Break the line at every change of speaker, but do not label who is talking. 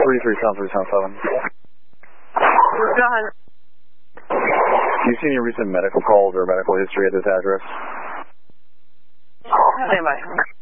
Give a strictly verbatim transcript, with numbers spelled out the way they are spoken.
three three seven three seven seven.
Go ahead.
Do you see any recent medical calls or medical history at this address?
Stand by.